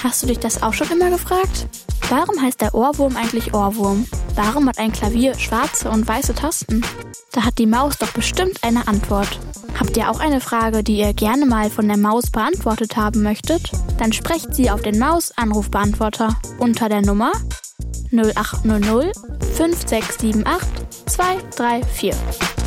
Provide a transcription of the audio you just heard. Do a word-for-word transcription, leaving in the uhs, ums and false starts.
Hast du dich das auch schon immer gefragt? Warum heißt der Ohrwurm eigentlich Ohrwurm? Warum hat ein Klavier schwarze und weiße Tasten? Da hat die Maus doch bestimmt eine Antwort. Habt ihr auch eine Frage, die ihr gerne mal von der Maus beantwortet haben möchtet? Dann sprecht sie auf den Maus-Anrufbeantworter unter der Nummer null acht null null fünf sechs sieben acht zwei drei vier.